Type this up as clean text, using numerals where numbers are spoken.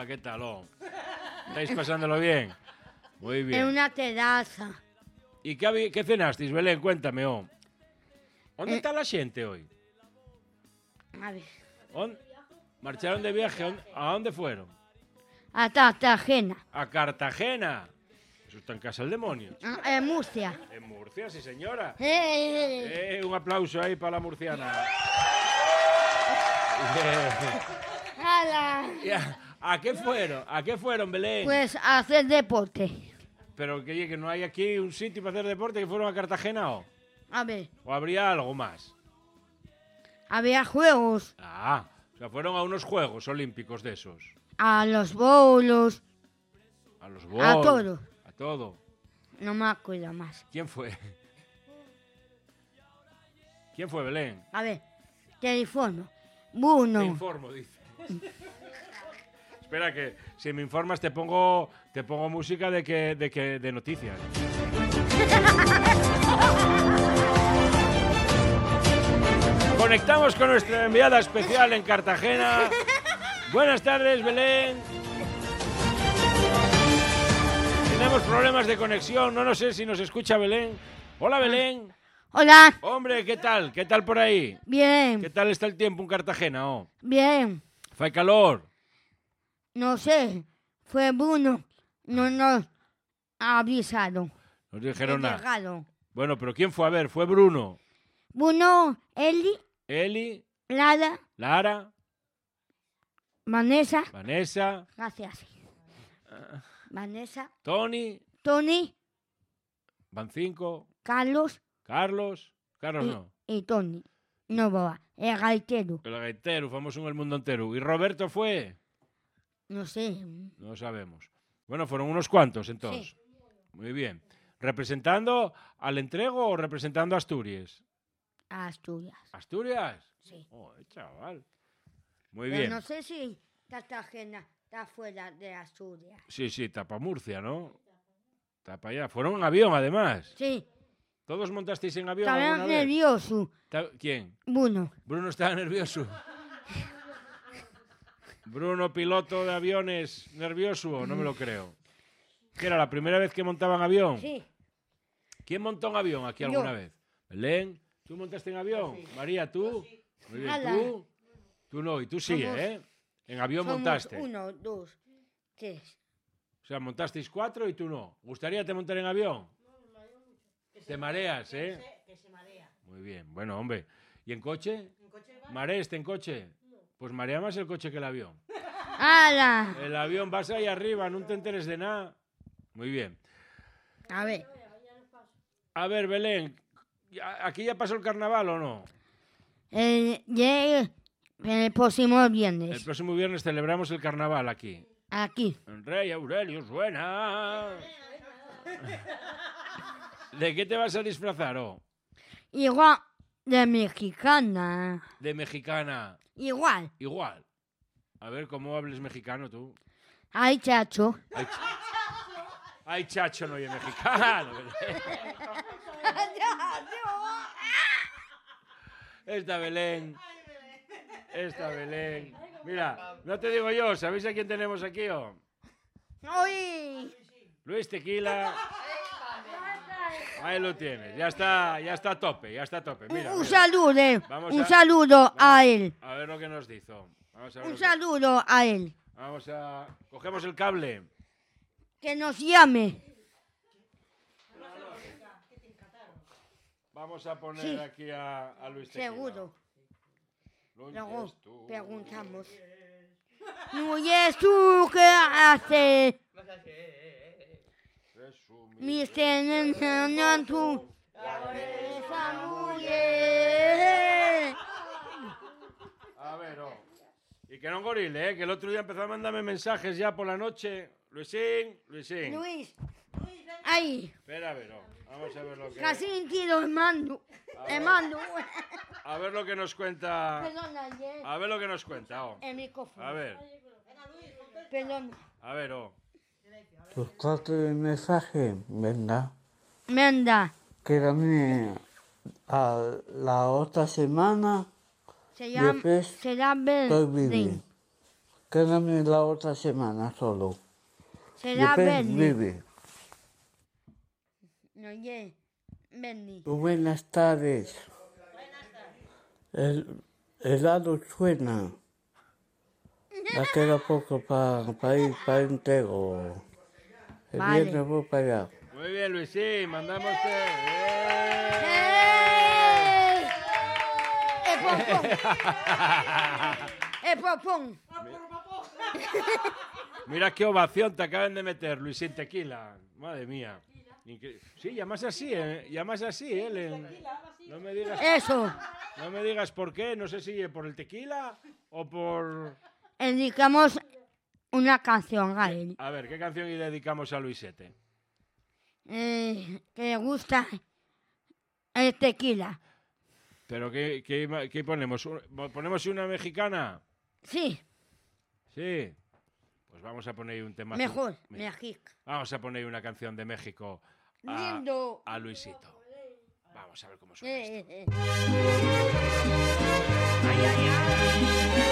Hola, ¿qué tal? ¿Estáis pasándolo bien? Muy bien. En una terraza. ¿Y qué cenasteis, Belén? Cuéntame, ¿Dónde está la xente hoy? A ver. ¿Marcharon de viaje? ¿A dónde fueron? A Cartagena. A Cartagena. Eso está en casa del demonio. En Murcia. En Murcia, sí, señora. ¡Eh! Un aplauso ahí para la murciana. ¡Hala! ¿A qué fueron, Belén? Pues a hacer deporte. Pero que no hay aquí un sitio para hacer deporte, que fueron a Cartagena, A ver. ¿O habría algo más? Había juegos. O sea, fueron a unos Juegos Olímpicos de esos. A los bolos. A los bolos. A todo. A todo. No me acuerdo más. ¿Quién fue? ¿Quién fue, Belén? A ver. Te informo. Bruno. Te informo, dice. Espera, que si me informas te pongo música de noticias. Conectamos con nuestra enviada especial en Cartagena. Buenas tardes, Belén. Tenemos problemas de conexión, no sé si nos escucha Belén. Hola, Belén. Hola. Hombre, ¿qué tal? ¿Qué tal por ahí? Bien. ¿Qué tal está el tiempo en Cartagena? Bien. ¿Fai calor? No sé. Fue Bruno. No nos avisaron. Nos dijeron nada. Llegaron. Bueno, pero ¿quién fue a ver? Fue Bruno. Bruno, Eli. Lara. Vanessa. Gracias. Vanessa. Tony. Van 5. Carlos no. y Tony. Novoa, el gaitero. El gaitero, famoso en el mundo entero. ¿Y Roberto fue? No sé. No sabemos. Bueno, fueron unos cuantos entonces. Sí. Muy bien. ¿Representando al Entrego o representando a Asturias? A Asturias. ¿Asturias? Sí. Chaval. Muy Pero bien. no sé si Cartagena está fuera de Asturias. Sí, está para Murcia, ¿no? Está para allá. Fueron en avión, además. Sí. ¿Todos montasteis en avión Estaba alguna vez? nervioso. ¿Quién? Bruno estaba nervioso. Bruno, piloto de aviones, nervioso, no me lo creo. ¿Qué era la primera vez que montaban avión? Sí. ¿Quién montó en avión aquí alguna vez? Belén, ¿tú montaste en avión? Sí. María, ¿tú? Muy bien, ¿tú? Tú no, y tú sí, ¿eh? En avión montaste. 1, 2, 3. O sea, montasteis 4 y tú no. ¿Gustaría te montar en avión? Te mareas, ¿eh? Que se marea. Muy bien, bueno, hombre. ¿Y en coche? ¿Mareaste en coche? Pues marea más el coche que el avión. ¡Hala! El avión vas ahí arriba, no te enteres de nada. Muy bien. A ver. A ver, Belén, ¿aquí ya pasó el carnaval o no? El próximo viernes. El próximo viernes celebramos el carnaval aquí. Aquí. El Rey Aurelio suena. ¿De qué te vas a disfrazar, Igual de mexicana. De mexicana. Igual. A ver, ¿cómo hables mexicano tú? Ay, chacho. Ay, chacho, no, y mexicano. Esta Belén. Mira, no te digo yo, ¿sabéis a quién tenemos aquí? ¡Uy! Luis Tequila. Ahí lo tienes, ya está a tope, Mira, Un saludo, un saludo a él. A ver lo que nos dijo. Un saludo a él. Cogemos el cable. Que nos llame. Vamos a poner aquí a Luis Tequila. Seguro. Luego preguntamos. Luis, ¿tú qué haces? Mister tú. Esa mujer. A ver, y que no gorile, que el otro día empezó a mandarme mensajes ya por la noche. Luisín. Luis. Ahí. Espera, a ver, vamos a ver lo que... Casi sentido el mando. A ver lo que nos cuenta... Perdona, a ver lo que nos cuenta, el micrófono. A ver. Perdona. A ver, Tus cuatro mensajes, ¿verdad? Menda. Quédame a la otra semana. Será Estoy Berlín. quédame la otra semana solo. Será Después Benny. vive. Oye, Benny. Buenas tardes. El helado suena. Ya queda poco para ir para entero. El Vale. viernes voy para allá. Muy bien, Luisín, mandamos... ¡Ey! ¡Popón! Mira qué ovación te acaban de meter, Luisín Tequila. Madre mía. Sí, llamas así, Len. No me digas... Eso. No me digas por qué, no sé si por el tequila o por... Dedicamos una canción a él. A ver, ¿qué canción le dedicamos a Luisete? Que le gusta el tequila. ¿Pero qué ponemos? ¿Ponemos una mexicana? Sí, Sí. Pues vamos a poner un tema. mejor, México. Vamos a poner una canción de México Lindo. a Luisito. Vamos a ver cómo suena esto. Ay, ay, ay.